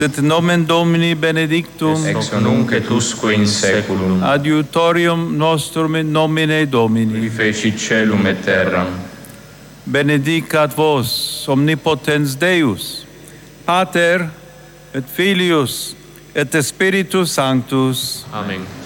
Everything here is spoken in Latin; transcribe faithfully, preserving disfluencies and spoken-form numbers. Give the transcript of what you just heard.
Et nomen Domini benedictum, ex nunc et usque in saeculum. adiutorium nostrum in nomine Domini. Qui feci celum et terram. Benedicat vos, omnipotens Deus, Pater et Filius et Spiritus Sanctus. Amen.